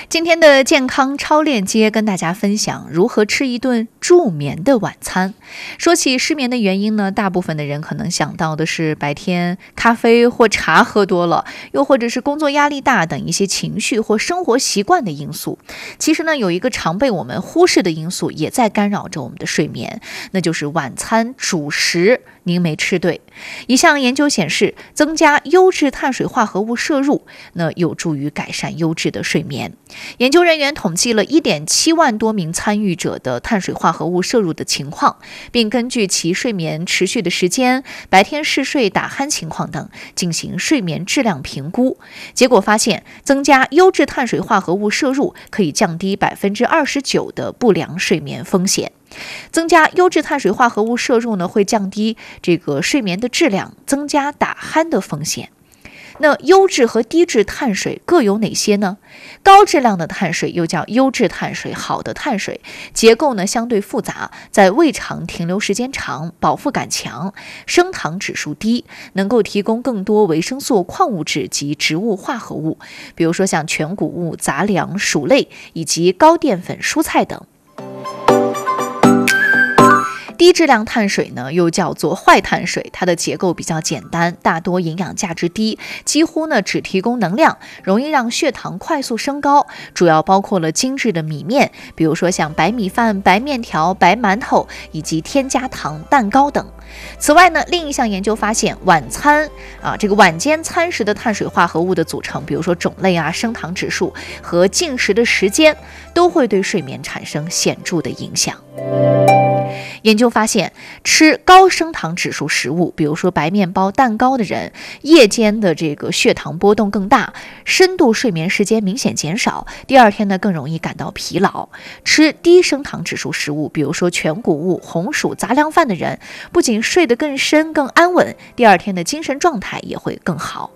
今天的健康超链接跟大家分享如何吃一顿助眠的晚餐。说起失眠的原因呢，大部分的人可能想到的是白天咖啡或茶喝多了，又或者是工作压力大等一些情绪或生活习惯的因素。其实呢，有一个常被我们忽视的因素也在干扰着我们的睡眠，那就是晚餐主食您没吃对。一项研究显示，增加优质碳水化合物摄入，那有助于改善优质的睡眠。研究人员统计了 1.7 万多名参与者的碳水化合物摄入的情况，并根据其睡眠持续的时间、白天嗜睡打鼾情况等进行睡眠质量评估。结果发现，增加优质碳水化合物摄入可以降低 29% 的不良睡眠风险。增加优质碳水化合物摄入呢，会降低这个睡眠的质量，增加打鼾的风险。那优质和低质碳水各有哪些呢？高质量的碳水又叫优质碳水，好的碳水结构呢相对复杂，在胃肠停留时间长，饱腹感强，升糖指数低，能够提供更多维生素、矿物质及植物化合物，比如说像全谷物、杂粮、薯类以及高淀粉蔬菜等。低质量碳水呢，又叫做坏碳水，它的结构比较简单，大多营养价值低，几乎呢只提供能量，容易让血糖快速升高，主要包括了精致的米面，比如说像白米饭、白面条、白馒头以及添加糖蛋糕等。此外呢，另一项研究发现，晚间餐食的碳水化合物的组成，比如说种类啊、升糖指数和进食的时间，都会对睡眠产生显著的影响。研究发现，吃高升糖指数食物，比如说白面包、蛋糕的人，夜间的这个血糖波动更大，深度睡眠时间明显减少，第二天呢更容易感到疲劳。吃低升糖指数食物，比如说全谷物、红薯、杂粮饭的人，不仅睡得更深、更安稳，第二天的精神状态也会更好。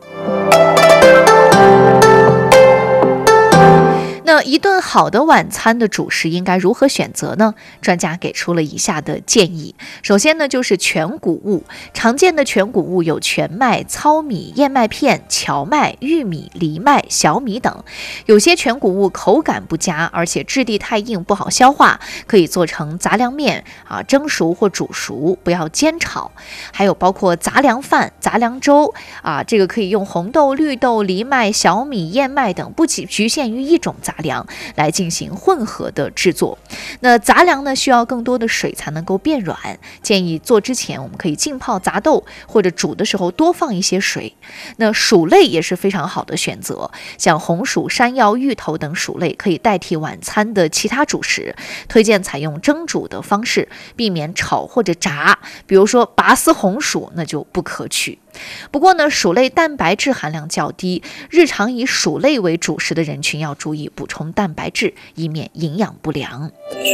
那一顿好的晚餐的主食应该如何选择呢？专家给出了以下的建议。首先呢，就是全谷物。常见的全谷物有全麦、糙米、燕麦片、荞麦、玉米、藜麦、小米等。有些全谷物口感不佳，而且质地太硬，不好消化，可以做成杂粮面蒸熟或煮熟，不要煎炒。还有包括杂粮饭、杂粮粥这个可以用红豆、绿豆、藜麦、小米、燕麦等，不局限于一种杂粮来进行混合的制作。那杂粮呢，需要更多的水才能够变软，建议做之前我们可以浸泡杂豆，或者煮的时候多放一些水。那薯类也是非常好的选择，像红薯、山药、芋头等薯类可以代替晚餐的其他主食，推荐采用蒸煮的方式，避免炒或者炸，比如说拔丝红薯那就不可取。不过呢，薯类蛋白质含量较低，日常以薯类为主食的人群要注意补充蛋白质，以免营养不良。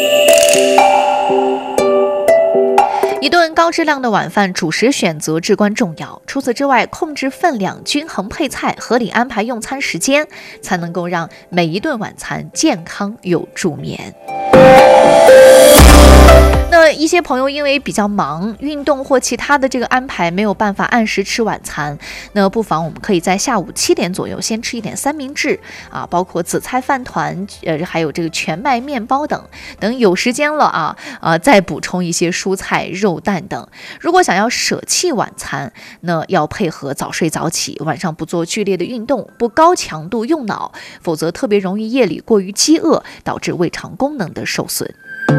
一顿高质量的晚饭，主食选择至关重要。除此之外，控制分量、均衡配菜、合理安排用餐时间，才能够让每一顿晚餐健康又助眠。那一些朋友因为比较忙，运动或其他的这个安排没有办法按时吃晚餐，那不妨我们可以在下午7点左右先吃一点三明治包括紫菜饭团，还有这个全麦面包等，等有时间了再补充一些蔬菜、肉蛋等。如果想要舍弃晚餐，那要配合早睡早起，晚上不做剧烈的运动，不高强度用脑，否则特别容易夜里过于饥饿，导致胃肠功能的受损。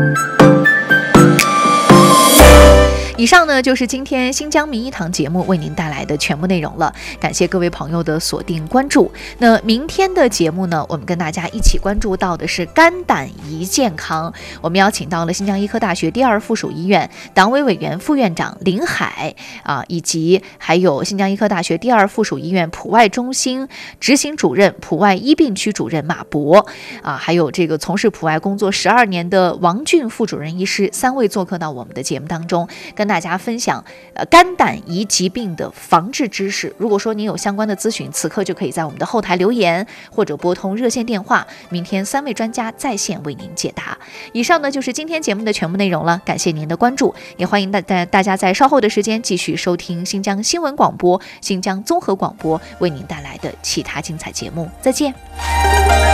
以上呢就是今天新疆名医堂节目为您带来的全部内容了，感谢各位朋友的锁定关注。那明天的节目呢，我们跟大家一起关注到的是肝胆胰健康，我们邀请到了新疆医科大学第2附属医院党委委员、副院长林海以及还有新疆医科大学第2附属医院普外中心执行主任、普外医病区主任马博还有这个从事普外工作12年的王俊副主任医师，3位做客到我们的节目当中，跟大家分享肝胆胰疾病的防治知识。如果说您有相关的咨询，此刻就可以在我们的后台留言，或者拨通热线电话，明天3位专家在线为您解答。以上呢就是今天节目的全部内容了，感谢您的关注，也欢迎大家在稍后的时间继续收听新疆新闻广播、新疆综合广播为您带来的其他精彩节目。再见。